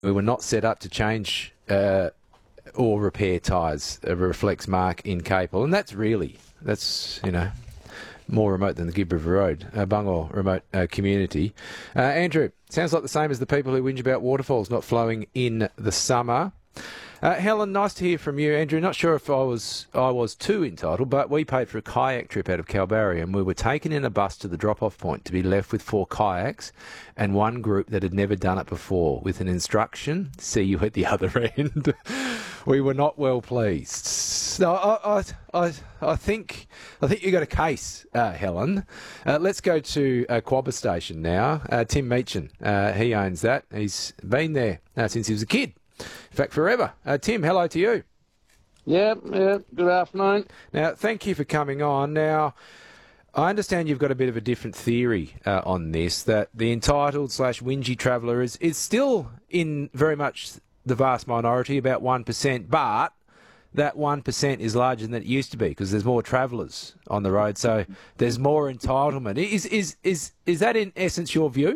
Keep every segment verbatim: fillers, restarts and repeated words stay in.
we were not set up to change uh, or repair tyres of a reflex mark in Capel, and that's really, that's, you know, more remote than the Gibb River Road, a Bungor remote uh, community. Uh, Andrew, sounds like the same as the people who whinge about waterfalls not flowing in the summer. Uh, Helen, nice to hear from you. Andrew, not sure if I was I was too entitled, but we paid for a kayak trip out of Kalbarri, and we were taken in a bus to the drop-off point to be left with four kayaks and one group that had never done it before, with an instruction, see you at the other end. We were not well pleased. No, I, I, I, I think I think you got a case, uh, Helen. Uh, let's go to uh, Quabba Station now. Uh, Tim Meechan, uh, he owns that. He's been there uh, since he was a kid. In fact, forever. Uh, Tim, hello to you. Yeah, yeah, good afternoon. Now, thank you for coming on. Now, I understand you've got a bit of a different theory uh, on this, that the entitled slash whingy traveller is, is still in very much the vast minority, about one percent, but that one percent is larger than it used to be because there's more travellers on the road, so there's more entitlement. Is, is, is, is that in essence your view?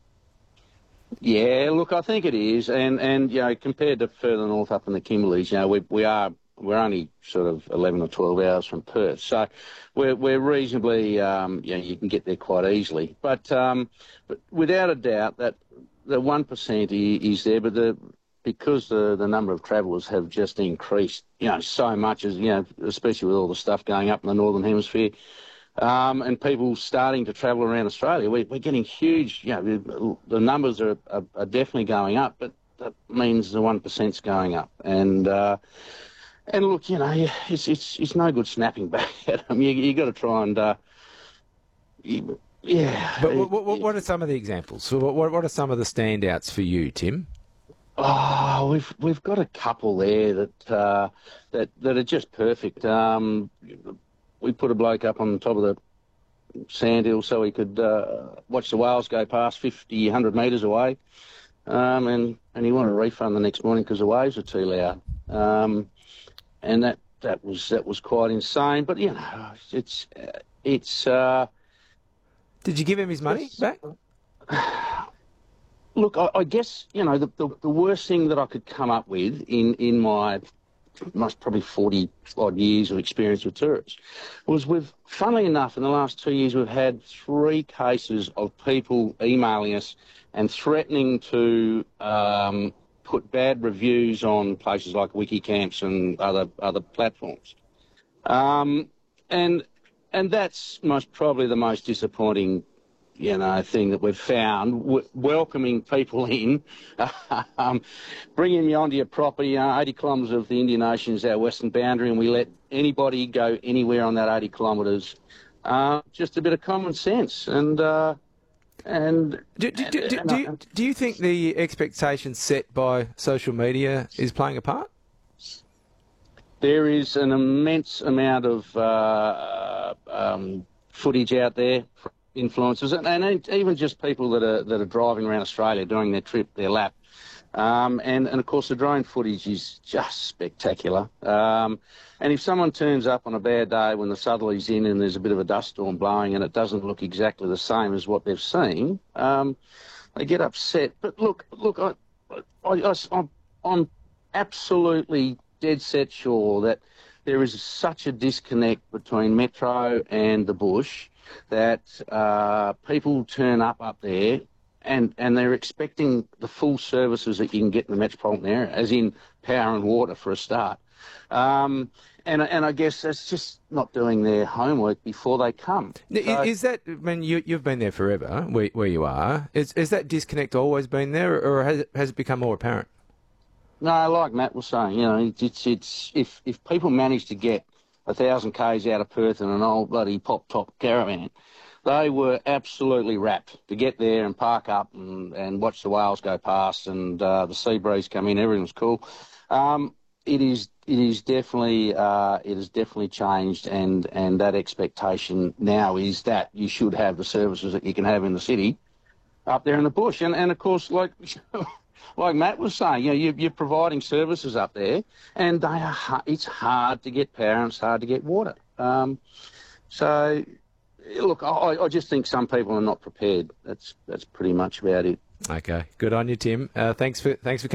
Yeah, look, I think it is, and and you know, compared to further north up in the Kimberleys, you know, we we are we're only sort of eleven or twelve hours from Perth, so we're we're reasonably, um, you know, you can get there quite easily. But um, but without a doubt, that the one percent is there, but the because the the number of travellers have just increased, you know, so much as you know, especially with all the stuff going up in the northern hemisphere. Um, and people starting to travel around Australia, we, we're getting huge, you know, the numbers are, are, are definitely going up, but that means the one percent's going up. And uh, and look, you know, it's it's it's no good snapping back at them. You you got to try and, uh, you, yeah. But what, what, what are some of the examples? So what what are some of the standouts for you, Tim? Oh, we've we've got a couple there that uh, that that are just perfect. Um, We put a bloke up on the top of the sandhill so he could uh, watch the whales go past fifty, one hundred metres away. Um, and, and he wanted a refund the next morning because the waves were too loud. Um, and that, that was that was quite insane. But, you know, it's... it's. Uh, Did you give him his money back? Look, I, I guess, you know, the, the, the worst thing that I could come up with in, in my... most probably forty odd years of experience with tourists, was we've, funnily enough, in the last two years, we've had three cases of people emailing us and threatening to um, put bad reviews on places like Wikicamps and other other platforms. Um, and and that's most probably the most disappointing, you know, thing that we've found, w- welcoming people in, um, bringing you onto your property. Uh, eighty kilometres of the Indian Ocean is our western boundary, and we let anybody go anywhere on that eighty kilometres. Uh, just a bit of common sense. And uh, and do, do, do, do, and, do, you, do you think the expectation set by social media is playing a part? There is an immense amount of uh, um, footage out there. Influencers and, and even just people that are that are driving around Australia doing their trip, their lap, um, and and of course the drone footage is just spectacular. Um, and if someone turns up on a bad day when the southerly's in and there's a bit of a dust storm blowing and it doesn't look exactly the same as what they've seen, um, they get upset. But look, look, I, I, I, I'm, I'm absolutely dead set sure that there is such a disconnect between Metro and the bush that uh, people turn up up there and, and they're expecting the full services that you can get in the metropolitan area, as in power and water for a start. Um, and, and I guess that's just not doing their homework before they come. Is, So, is that, I mean, you, you've been there forever, where, where you are. Is, is that disconnect always been there, or has it, has it become more apparent? no, like Matt was saying, you know, it's, it's if, if people manage to get a thousand k's out of Perth in an old bloody pop-top caravan, they were absolutely rapt to get there and park up and, and watch the whales go past and uh, the sea breeze come in. Everything was cool. Um, it is it is definitely uh, it has definitely changed, and, and that expectation now is that you should have the services that you can have in the city up there in the bush. And and of course, like like Matt was saying, you know, you, you're providing services up there, and they are it's hard to get power and it's hard to get water. Um, so, look, I, I just think some people are not prepared. That's that's pretty much about it. Okay, good on you, Tim. Uh, thanks for thanks for coming.